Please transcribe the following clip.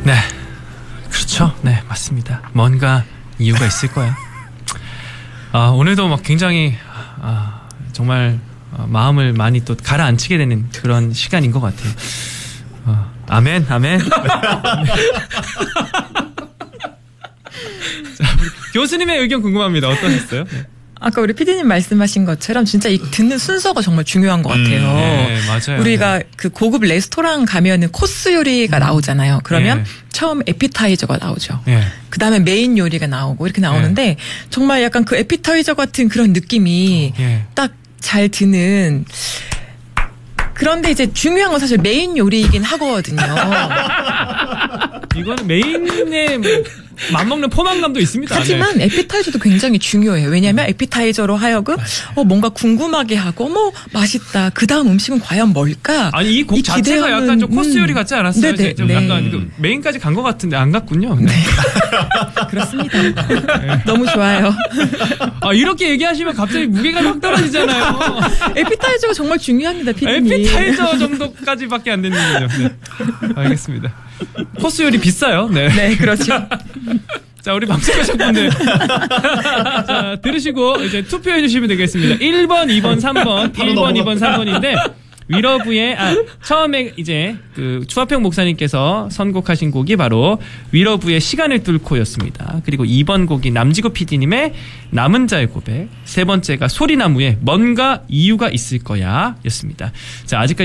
네, 그렇죠. 네, 맞습니다. 뭔가 이유가 있을 거야. 오늘도 막 굉장히 정말 마음을 많이 또 가라앉히게 되는 그런 시간인 것 같아요. 아멘, 아멘. 자, 우리 교수님의 의견 궁금합니다. 어떠셨어요? 네. 아까 우리 PD님 말씀하신 것처럼 진짜 이 듣는 순서가 정말 중요한 것 같아요. 네, 맞아요. 우리가 그 고급 레스토랑 가면은 코스 요리가 나오잖아요. 그러면 처음 에피타이저가 나오죠. 그 다음에 메인 요리가 나오고 이렇게 나오는데 정말 약간 그 에피타이저 같은 그런 느낌이 딱 잘 드는. 그런데 이제 중요한 건 사실 메인 요리이긴 하거든요. 이거는 메인에 맞먹는 포만감도 있습니다. 하지만 에피타이저도 굉장히 중요해요. 왜냐하면 에피타이저로 하여금 뭔가 궁금하게 하고 맛있다. 그 다음 음식은 과연 뭘까? 아니 이 곡 자체가 약간 좀 코스 요리 같지 않았어요? 네네, 좀 약간 그 메인까지 간 것 같은데 안 갔군요. 네. 그렇습니다. 너무 좋아요. 이렇게 얘기하시면 갑자기 무게가 확 떨어지잖아요. 에피타이저가 정말 중요합니다, 피디님. 에피타이저 정도까지밖에 안 되는군요. 네. 알겠습니다. 코스 요리 비싸요. 네, 네, 그렇죠. 자, 우리 방송하셨분들 자, 들으시고 이제 투표해 주시면 되겠습니다. 1번, 2번, 3번, 1번, 2번, 3번인데 위러브의 처음에 이제 그 추하평 목사님께서 선곡하신 곡이 바로 위러브의 시간을 뚫고였습니다. 그리고 2번 곡이 남지구 PD님의 남은 자의 고백, 세 번째가 소리나무의 뭔가 이유가 있을 거야 였습니다. 자, 아직까지